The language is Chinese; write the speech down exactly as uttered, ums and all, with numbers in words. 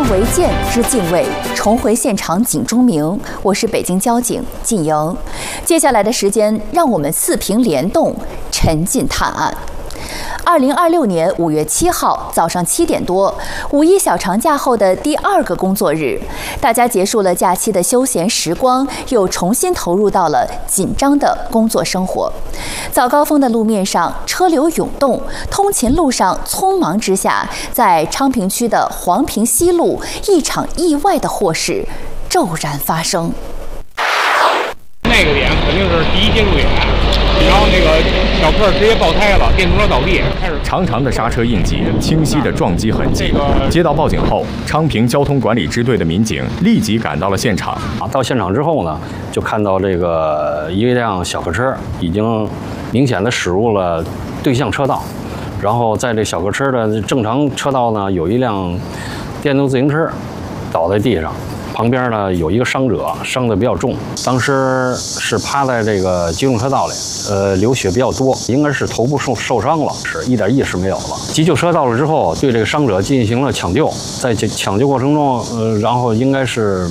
仗为鉴之敬畏，重回现场警钟鸣。我是北京交警靳莹。接下来的时间，让我们四屏联动，沉浸探案。二零二六年五月七号早上七点多，五一小长假后的第二个工作日，大家结束了假期的休闲时光，又重新投入到了紧张的工作生活。早高峰的路面上车流涌动，通勤路上匆忙之下，在昌平区的黄平西路，一场意外的祸事骤然发生。 那个点肯定是第一接触点，然后那个小客直接爆胎了，电动车倒地，开始长长的刹车印记，清晰的撞击痕迹。接到报警后，昌平交通管理支队的民警立即赶到了现场。 到现场之后呢，就看到这个一辆小客车已经明显的驶入了对向车道，然后在这小客车的正常车道呢，有一辆电动自行车倒在地上。旁边呢有一个伤者，伤得比较重，当时是趴在这个机动车道里，呃，流血比较多，应该是头部受受伤了，是一点意识没有了。急救车到了之后，对这个伤者进行了抢救，在抢救过程中，呃，然后应该是